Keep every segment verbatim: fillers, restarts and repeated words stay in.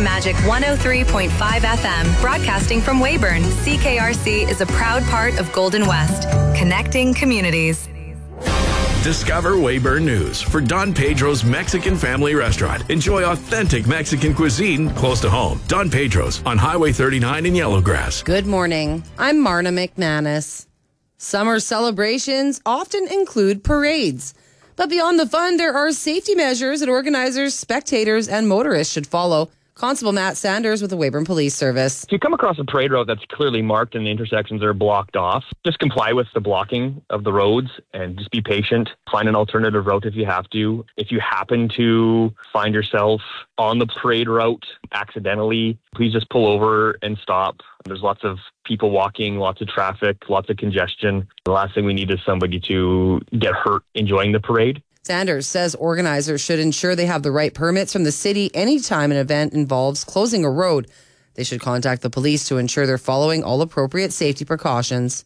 Magic one oh three point five F M, broadcasting from Weyburn. C K R C is a proud part of Golden West, connecting communities. Discover Weyburn News for Don Pedro's Mexican Family Restaurant. Enjoy authentic Mexican cuisine close to home. Don Pedro's on Highway thirty-nine in Yellowgrass. Good morning. I'm Marna McManus. Summer celebrations often include parades. But beyond the fun, there are safety measures that organizers, spectators, and motorists should follow. Constable Matt Sanders with the Weyburn Police Service. If you come across a parade route that's clearly marked and the intersections are blocked off, just comply with the blocking of the roads and just be patient. Find an alternative route if you have to. If you happen to find yourself on the parade route accidentally, please just pull over and stop. There's lots of people walking, lots of traffic, lots of congestion. The last thing we need is somebody to get hurt enjoying the parade. Sanders says organizers should ensure they have the right permits from the city anytime an event involves closing a road. They should contact the police to ensure they're following all appropriate safety precautions.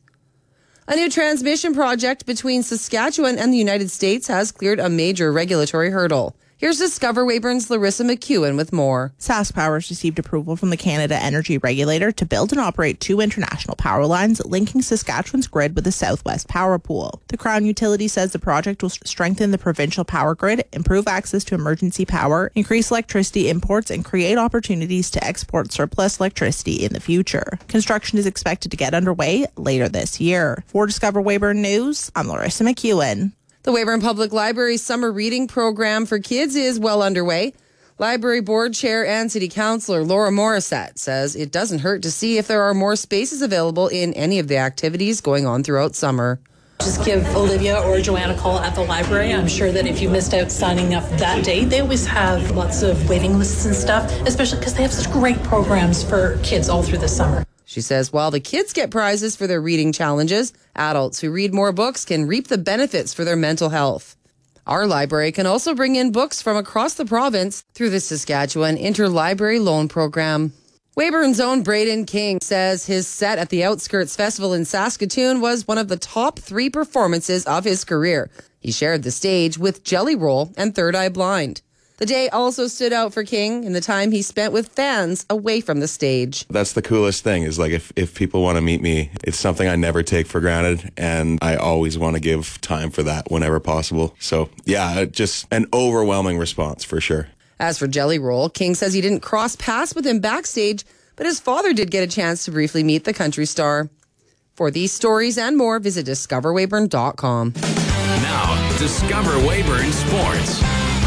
A new transmission project between Saskatchewan and the United States has cleared a major regulatory hurdle. Here's Discover Weyburn's Larissa McEwen with more. SaskPower has received approval from the Canada Energy Regulator to build and operate two international power lines linking Saskatchewan's grid with the Southwest Power Pool. The Crown utility says the project will strengthen the provincial power grid, improve access to emergency power, increase electricity imports, and create opportunities to export surplus electricity in the future. Construction is expected to get underway later this year. For Discover Weyburn News, I'm Larissa McEwen. The Weyburn Public Library's summer reading program for kids is well underway. Library Board Chair and City Councillor Laura Morissette says it doesn't hurt to see if there are more spaces available in any of the activities going on throughout summer. Just give Olivia or Joanne a call at the library. I'm sure that if you missed out signing up that day, they always have lots of waiting lists and stuff, especially because they have such great programs for kids all through the summer. She says while the kids get prizes for their reading challenges, adults who read more books can reap the benefits for their mental health. Our library can also bring in books from across the province through the Saskatchewan Interlibrary Loan Program. Weyburn's own Braden King says his set at the Outskirts Festival in Saskatoon was one of the top three performances of his career. He shared the stage with Jelly Roll and Third Eye Blind. The day also stood out for King in the time he spent with fans away from the stage. That's the coolest thing is like if, if people want to meet me, it's something I never take for granted, and I always want to give time for that whenever possible. So yeah, just an overwhelming response for sure. As for Jelly Roll, King says he didn't cross paths with him backstage, but his father did get a chance to briefly meet the country star. For these stories and more, visit discover weyburn dot com. Now, Discover Weyburn Sports.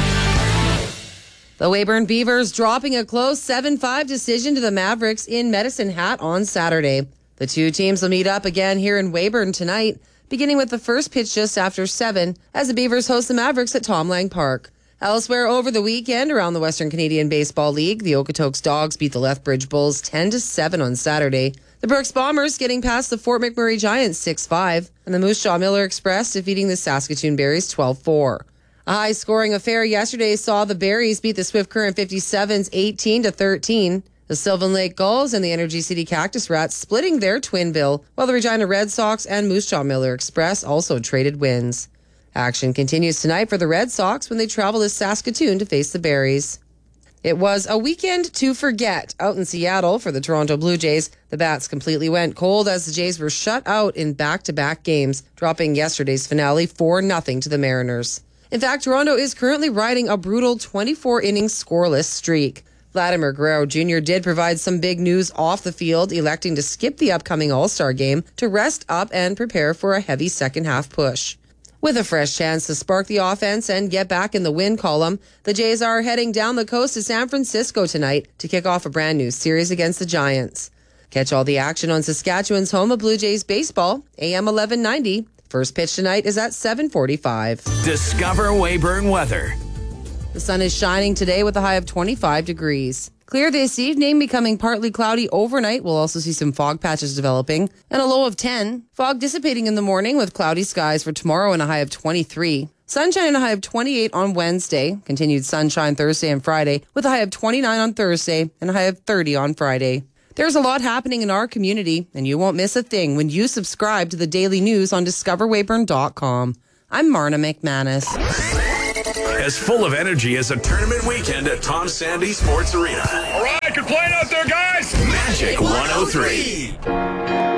The Weyburn Beavers dropping a close seven five decision to the Mavericks in Medicine Hat on Saturday. The two teams will meet up again here in Weyburn tonight, beginning with the first pitch just after seven, as the Beavers host the Mavericks at Tom Lang Park. Elsewhere over the weekend around the Western Canadian Baseball League, the Okotoks Dogs beat the Lethbridge Bulls ten to seven on Saturday. The Brooks Bombers getting past the Fort McMurray Giants six five, and the Moose Jaw Miller Express defeating the Saskatoon Berries twelve four. A high-scoring affair yesterday saw the Berries beat the Swift Current fifty-sevens eighteen to thirteen. The Sylvan Lake Gulls and the Energy City Cactus Rats splitting their twin bill, while the Regina Red Sox and Moose Jaw Miller Express also traded wins. Action continues tonight for the Red Sox when they travel to Saskatoon to face the Berries. It was a weekend to forget out in Seattle for the Toronto Blue Jays. The Bats completely went cold as the Jays were shut out in back-to-back games, dropping yesterday's finale four nothing to the Mariners. In fact, Toronto is currently riding a brutal twenty-four inning scoreless streak. Vladimir Guerrero Junior did provide some big news off the field, electing to skip the upcoming All-Star game to rest up and prepare for a heavy second-half push. With a fresh chance to spark the offense and get back in the win column, the Jays are heading down the coast to San Francisco tonight to kick off a brand new series against the Giants. Catch all the action on Saskatchewan's home of Blue Jays baseball, A M eleven ninety. First pitch tonight is at seven forty-five. Discover Weyburn weather. The sun is shining today with a high of twenty-five degrees. Clear this evening, becoming partly cloudy overnight. We'll also see some fog patches developing and a low of ten. Fog dissipating in the morning with cloudy skies for tomorrow and a high of twenty-three. Sunshine and a high of twenty-eight on Wednesday. Continued sunshine Thursday and Friday with a high of twenty-nine on Thursday and a high of thirty on Friday. There's a lot happening in our community, and you won't miss a thing when you subscribe to the daily news on discover weyburn dot com. I'm Marna McManus. As full of energy as a tournament weekend at Tom Sandy Sports Arena. All right. Can't complain out there, guys. Magic one oh three.